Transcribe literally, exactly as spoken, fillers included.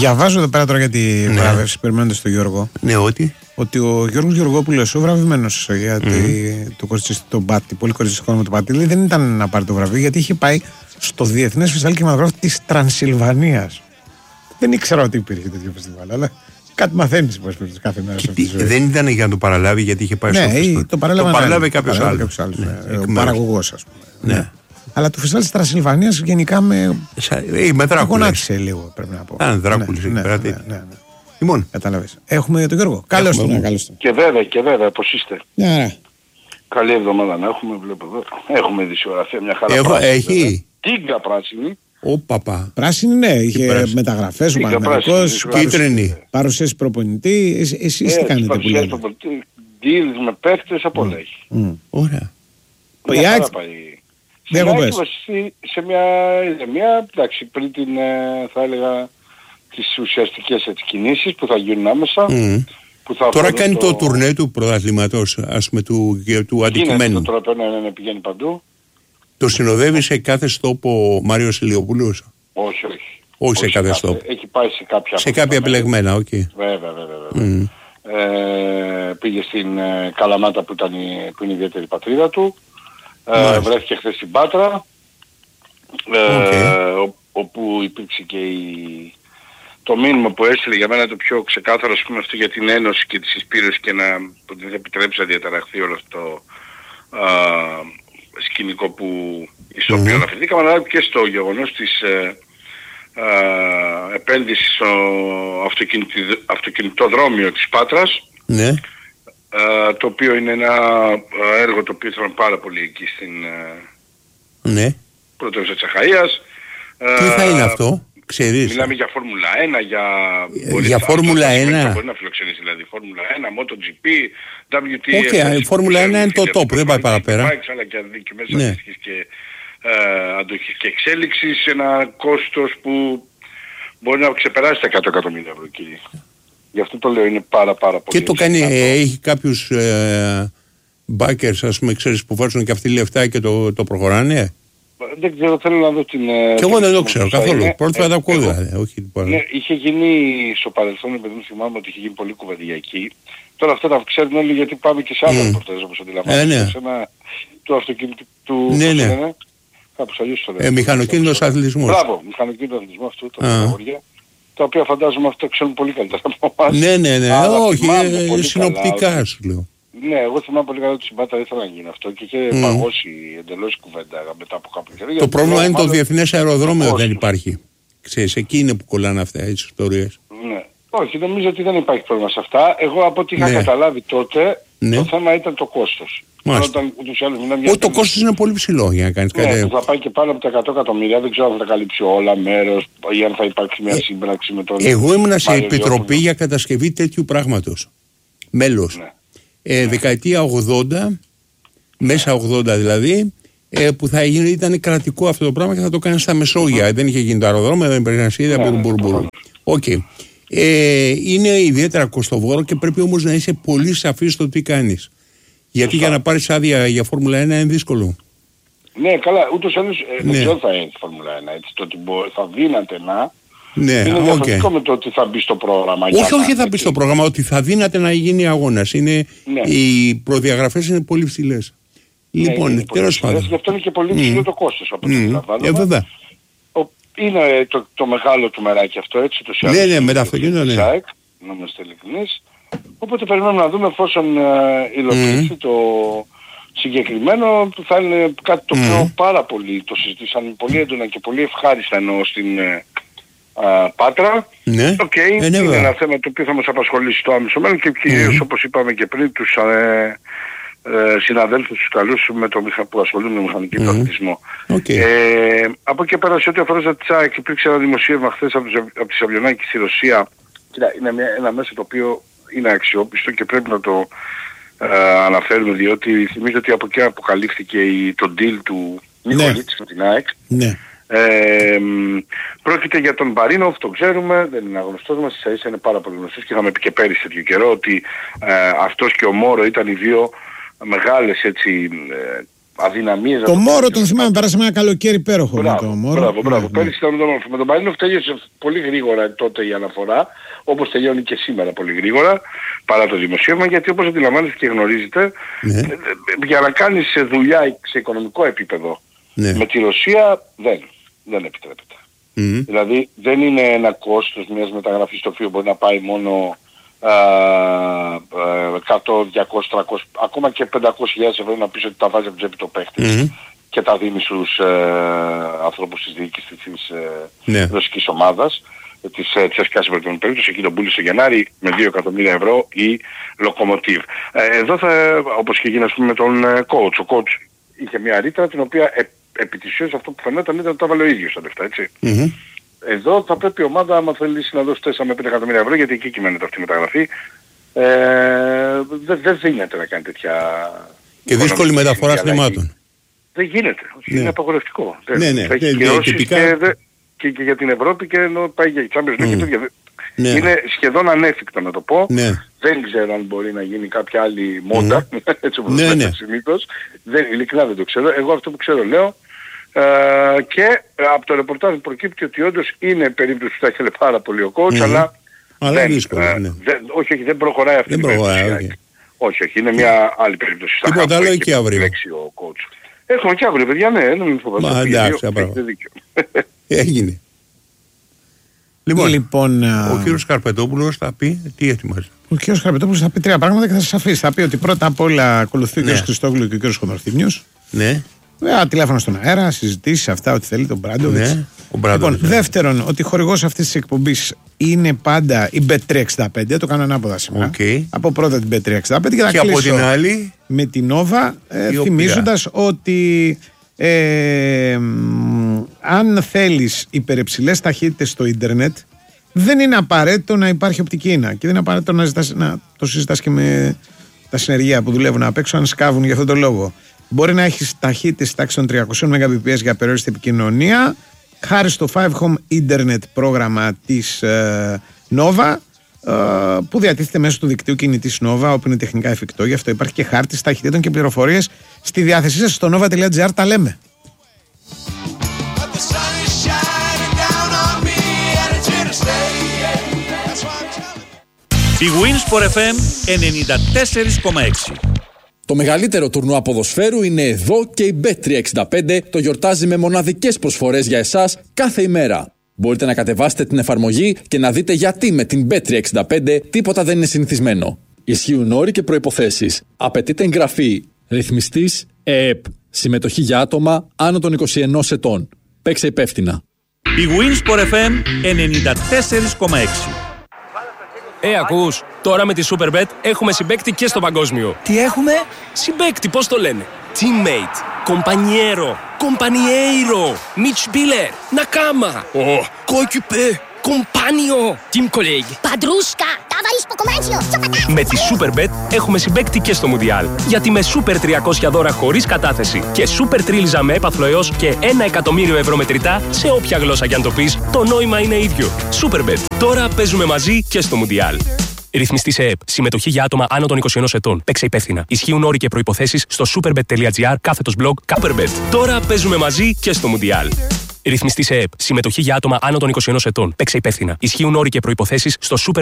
Διαβάζω εδώ πέρα τώρα για τη ναι. βράβευση, περιμένοντας τον Γιώργο. Ναι, ότι. Ότι ο Γιώργος Γεωργόπουλος, ο βραβευμένος για mm. το κοριτσιστικό τον Πάτη, πολύ κοριτσιστικό με το Πάτη, δεν ήταν να πάρει το βραβείο γιατί είχε πάει στο Διεθνές Φεστιβάλ Κινηματογράφου της Τρανσιλβανίας. Δεν ήξερα ότι υπήρχε τέτοιο φεστιβάλ, αλλά κάτι μαθαίνεις κάθε μέρα σε αυτή τη ζωή. Δεν ήταν για να το παραλάβει γιατί είχε πάει ναι, στο φεστιβάλ. Το παραλάβει κάποιος άλλος. Ναι, ο παραγωγός, ας πούμε. Ναι. Ναι. Αλλά το φεστιβάλ της Τρανσιλβανίας γενικά με. με γονάτισε λίγο, πρέπει να πω. Αν Δράκουλης εκεί πέρα. Λοιπόν, κατάλαβες. Έχουμε τον Γιώργο. Καλώς τον. Και βέβαια, και βέβαια, πώς είστε. Ναι. Καλή εβδομάδα να έχουμε, βλέπω εδώ. Έχουμε ειδησιογραφία, μια χαρά. Έχω, έχει. Τίγκα πράσινη. Ω παπά. Πράσινη, ναι, είχε μεταγραφές ο Παναθηναϊκός. Κίτρινη. Παρουσίαση προπονητή. Εσείς τι κάνετε που λέτε. Deals με παίχτες, απ' όλα έχει. Ωραία. Μια χαρά πάει. Διακοπές. Σε μια ηρεμία, εντάξει, πριν την, θα έλεγα, τις ουσιαστικές έτσι κινήσεις που θα γίνουν άμεσα. Mm. Που θα τώρα κάνει το... το τουρνέ του πρωταθλήματος, ας πούμε, του, του αντικειμένου. Τώρα πρέπει να πηγαίνει παντού. Το συνοδεύει σε κάθε στόπο ο Μάριος Ηλιοπούλος. Όχι, όχι. Όχι σε κάθε στόπο. Έχει πάει σε κάποια... Σε κάποια επιλεγμένα, οκ. Okay. Βέβαια, βέβαια, βέβαια. Mm. Ε, πήγε στην ε, Καλαμάτα που, ήταν η, που είναι η ιδιαίτερη πατρίδα του. Ε, βρέθηκε χθες στην Πάτρα. Ε, okay. ο, όπου υπήρξε και η... το μήνυμα που έστειλε για μένα το πιο ξεκάθαρο, ας πούμε, αυτό για την Ένωση και τη συσπήρωση και να που δεν θα επιτρέψει να διαταραχθεί όλο αυτό το α, σκηνικό που στο οποίο mm-hmm. αναφερθήκαμε, αλλά και στο γεγονός της ε, α, επένδυσης στο αυτοκινητοδρόμιο της Πάτρας, ναι. α, το οποίο είναι ένα έργο το οποίο ήθελαν πάρα πολύ εκεί στην ναι. πρωτεύουσα της Αχαΐας. Τι θα είναι αυτό? Ξέρεις. Μιλάμε για Φόρμουλα ένα, για... Για Φόρμουλα ένα. Μπορεί να φιλοξενήσει δηλαδή Φόρμουλα ένα, MotoGP, ντάμπλιου τι εφ. Όχι, η Φόρμουλα ένα είναι το top, δεν πάει παραπέρα. Αλλά και αδικημένες αντίστοιχες και αντοχής και εξέλιξης, ένα κόστος που μπορεί να ξεπεράσει τα εκατό εκατομμύρια ευρώ, κύριε. Γι' αυτό το λέω, είναι πάρα πάρα πολύ. Και το κάνει, έχει κάποιους backers, ας πούμε, ξέρεις, που βάζουν και αυτοί λεφτά και το, το προχωράνε. Δεν ξέρω, θέλω να δω την... Και εγώ δεν το ξέρω καθόλου. Πρώτη φορά τα ακούω δηλαδή. Ναι, είχε γίνει στο παρελθόν, επειδή μου θυμάμαι ότι είχε γίνει πολύ κουβεντιά εκεί. Τώρα αυτά τα ξέρουν όλοι γιατί πάμε και σε άλλα ρεπορτάζ όπως αντιλαμβάνεστε. Σε ένα του αυτοκίνητου του... Ναι, ναι. Κάπως αλλιώς το λέω. Ε, μηχανοκίνητος αθλητισμός. Μπράβο, μηχανοκίνητος αθλητισμός αυτού, τα αγόρια. Τα οποία φαντάζομαι αυτό ξέρουν πολύ καλύτερα από εμάς. Ναι, ναι, ναι. Όχι, συνοπτικά σου λέω. Ναι, εγώ θυμάμαι πολύ καλά ότι στην Πάτρα ήθελα να γίνει αυτό και είχε mm. παγώσει εντελώς κουβέντα μετά από κάποιο καιρό. Το πρόβλημα είναι το διεθνές αεροδρόμιο δεν υπάρχει. Ξέρεις, εκεί είναι που κολλάνε αυτές τις ιστορίες. Ναι. Όχι, νομίζω ότι δεν υπάρχει πρόβλημα σε αυτά. Εγώ από ό,τι είχα ναι. καταλάβει τότε, ναι. το θέμα ήταν το κόστος. Όταν, Ό, το κόστος είναι πολύ ψηλό για να κάνεις ναι, κάτι. Ναι, θα πάει και πάνω από τα εκατό εκατομμύρια, δεν ξέρω αν θα τα καλύψει όλα μέρος ή αν θα υπάρξει μια σύμπραξη με τον... Εγώ ήμουν σε επιτροπή για κατασκευή τέτοιου πράγματος. Μέλος. Ναι. Ε, δεκαετία ογδόντα, μέσα ογδόντα δηλαδή, ε, που θα γίνει, ήταν κρατικό αυτό το πράγμα και θα το κάνει στα Μεσόγεια. Mm. Δεν είχε γίνει το αεροδρόμιο, δεν υπήρχε ασίδια, μπουρμπουρμπουρ. Οκ. Είναι ιδιαίτερα κοστοβόρο και πρέπει όμως να είσαι πολύ σαφής στο τι κάνεις. Γιατί για να πάρεις άδεια για Φόρμουλα ένα είναι δύσκολο. Ναι, καλά, ούτως ή άλλως ε, ναι. δεν ξέρω θα είναι η Φόρμουλα ένα. Έτσι, το ότι θα δίνατε να... Ναι, είναι okay. διαφορετικό με το ότι θα μπει στο πρόγραμμα. Όχι, όχι θα μπει στο πρόγραμμα, ότι θα δίνατε να γίνει αγώνας. Είναι, ναι. Οι προδιαγραφές είναι πολύ ψηλές. Ναι, λοιπόν, τέλος πάντων. Γι' αυτό είναι και πολύ ψηλό mm. το κόστος από ό,τι καταλαβαίνω. Ε, βέβαια. Είναι το, το μεγάλο του μεράκι αυτό, έτσι, το ναι, ναι, με τα αυτοκίνητα, ναι. Να είμαστε ειλικρινείς. Οπότε περιμένουμε να δούμε εφόσον ε, υλοποιηθεί mm. το συγκεκριμένο, που θα είναι κάτι το οποίο mm. πάρα πολύ το συζητήσαμε πολύ έντονα και πολύ ευχάριστα εννοώ στην ε, ε, Πάτρα. Ναι. Okay, ε, είναι βέβαια. Ένα θέμα το οποίο θα μας απασχολήσει στο άμεσο μέλλον και κυρίως mm. όπως είπαμε και πριν τους ε, ε, συναδέλφους τους καλούς με το μηχα, που ασχολούν με μηχανική mm. αθλητισμό. Okay. Ε, από εκεί πέρα σε ό,τι αφορά τα τσάκ υπήρξε ένα δημοσίευμα χθες από, από τη Σαβιονάκη στη Ρωσία. Κοίτα, είναι μια, ένα μέσο το οποίο είναι αξιόπιστο και πρέπει να το ε, αναφέρουμε, διότι θυμίζω ότι από εκεί αποκαλύφθηκε η, το deal του Νικολίτης με την ΑΕΚ. Ναι. Ε, πρόκειται για τον Μπαρίνοφ, το ξέρουμε, δεν είναι αγνωστός μας, ίσα ίσα είναι πάρα πολύ γνωστός και είχαμε πει και πέρυσι τέτοιο καιρό ότι ε, αυτός και ο Μόρο ήταν οι δύο μεγάλες έτσι, ε, αδυναμίες. Το Μόρο τον θυμάμαι, πέρασαμε ένα καλοκαίρι υπέροχο. Μπράβο, με το Μόρο. μπράβο, μπράβο. Ναι, Πέρυσι ήταν με τον Μόρφο. Με τον Μαρίνοφ τέλειωσε πολύ γρήγορα τότε η αναφορά, όπως τελειώνει και σήμερα πολύ γρήγορα, παρά το δημοσίευμα, γιατί όπως αντιλαμβάνεστε και γνωρίζετε, ναι. για να κάνεις δουλειά σε οικονομικό επίπεδο, ναι. με τη Ρωσία δεν, δεν επιτρέπεται. Mm-hmm. Δηλαδή δεν είναι ένα κόστος μιας μεταγραφής το οποίο μπορεί να πάει μόνο εκατό, διακόσια, τριακόσια, ακόμα και πεντακόσιες χιλιάδες ευρώ να πεις ότι τα βάζει από την τσέπη το παίχτη mm-hmm. και τα δίνει στους ε, ανθρώπους της διοίκησης της ε, yeah. ρωσικής ομάδας, της ε, Τσέσκας στην περίπτωση, εκεί τον πούλησε Γενάρη με δύο εκατομμύρια ευρώ η Λοκομοτίβ. Ε, εδώ θα, όπως και γίνει ας πούμε με τον ε, coach, ο coach είχε μια ρήτρα την οποία ε, επί της ουσίας αυτό που φαινόταν ήταν ότι τα βάλε ο ίδιος τα λεφτά, έτσι. Mm-hmm. Εδώ θα πρέπει η ομάδα, άμα θέλει να δώσει τέσσερα με πέντε εκατομμύρια ευρώ, γιατί εκεί κυμαίνεται αυτή η μεταγραφή, ε, δεν δε δίνεται να κάνει τέτοια... Και δύσκολη μεταφορά χρημάτων. Δεν γίνεται. Ναι. Είναι απαγορευτικό. Ναι, ναι. Θα έχει κυρώσεις και, και, και για την Ευρώπη και ενώ πάει για Champions League mm. και τέτοια. Ναι. Είναι σχεδόν ανέφικτο να το πω. Ναι. Δεν ξέρω αν μπορεί να γίνει κάποια άλλη μόντα, mm. έτσι όπως ναι, ναι. συνήθως. Δεν, ειλικρινά δεν το ξέρω. Εγώ αυτό που ξέρω λέω. Uh, και από το ρεπορτάζ προκύπτει ότι όντως είναι περίπτωση που θα ήθελε πάρα πολύ ο coach, mm-hmm. αλλά, αλλά δεν, δύσκολα, ναι. δεν, όχι, όχι, δεν προχωράει αυτή δεν η προχωράει, περίπτωση. Okay. Όχι, όχι, είναι μια άλλη περίπτωση. Τίποτα άλλο και αύριο. Ο coach. Έχουμε και αύριο, παιδιά, ναι, δεν μην φοβάστε. Μα εντάξει, απράγμα. Έγινε. Λοιπόν, λοιπόν ο κύριος Καρπετόπουλος θα πει τι ετοιμάζει. Ο κύριος Καρπετόπουλος θα πει τρία πράγματα και θα σας αφήσει. Θα πει ότι πρώτα απ' όλα ακολουθεί ο κύριος Χριστόγλου και ο κύριος Χονορθήμιος. Ναι. Βέβαια, τηλέφωνο στον αέρα, συζητήσεις αυτά, ό,τι θέλει τον Μπράντοβιτς. Ναι, ο Μπράντοβιτς. Λοιπόν, δεύτερον, ότι χορηγός αυτής της εκπομπής είναι πάντα η μπετ τριακόσια εξήντα πέντε. Το κάνω ανάποδα σήμερα. Okay. Από πρώτα την μπετ τριακόσια εξήντα πέντε και θα και κλείσω από την άλλη με την Nova, ε, θυμίζοντας ότι ε, αν θέλεις υπερεψηλές ταχύτητες στο ίντερνετ, δεν είναι απαραίτητο να υπάρχει οπτική ίνα και δεν είναι απαραίτητο να, ζητάς, να το συζητάς και με τα συνεργεία που δουλεύουν απ' έξω, αν σκάβουν για αυτόν τον λόγο. Μπορεί να έχεις ταχύτητες τάξης των τριακόσια Mbps για περιόριστη επικοινωνία, χάρη στο φάιβ Home Internet πρόγραμμα της ε, Nova, ε, που διατίθεται μέσω του δικτύου κινητής Nova, όπου είναι τεχνικά εφικτό. Γι' αυτό υπάρχει και χάρτης ταχυτήτων και πληροφορίες στη διάθεσή σας στο nova τελεία gr. Τα λέμε. Η Winsport εφ εμ ενενήντα τέσσερα κόμμα έξι. Το μεγαλύτερο τουρνουά ποδοσφαίρου είναι εδώ και η μπετ τριακόσια εξήντα πέντε το γιορτάζει με μοναδικές προσφορές για εσάς κάθε ημέρα. Μπορείτε να κατεβάσετε την εφαρμογή και να δείτε γιατί με την μπετ τριακόσια εξήντα πέντε τίποτα δεν είναι συνηθισμένο. Ισχύουν όροι και προϋποθέσεις. Απαιτείται εγγραφή. Ρυθμιστής ΕΕΠ. Συμμετοχή για άτομα άνω των είκοσι ένα ετών. Παίξε υπεύθυνα. Η Winsport εφ εμ ενενήντα τέσσερα κόμμα έξι. Ε, ακούς, τώρα με τη Superbet έχουμε συμπαίκτη και στο παγκόσμιο. Τι έχουμε? Συμπαίκτη, πώς το λένε? Teammate, compañero, compañeiro, Mitspieler, Nakama, oh, coéquipier, compagnon, team colleague. Παντρούσκα, ταβαρίσπο κομμάτσιο, Με τη Superbet έχουμε συμπαίκτη και στο Μουντιάλ. Γιατί με Super τριακόσια δώρα χωρίς κατάθεση και Super τρίλιζα με έπαθλο έως και ένα εκατομμύριο ευρώ μετρητά σε όποια γλώσσα κι αν το πεις, το νόημα είναι ίδιο. Superbet. Τώρα παίζουμε μαζί και στο Μουντιάλ. Ρυθμιστή σε ΕΕΠ. Συμμετοχή για άτομα άνω των είκοσι ένα ετών. Παίξε υπεύθυνα. Ισχύουν όροι και προϋποθέσεις στο superbet τελεία gr κάθετος blog Superbet. Τώρα παίζουμε μαζί και στο Μουντιάλ. Ρυθμιστή σε ΕΕΠ. Συμμετοχή για άτομα άνω των είκοσι ένα ετών. Παίξε υπεύθυνα. Ισχύουν όροι και προϋποθέσεις στο Super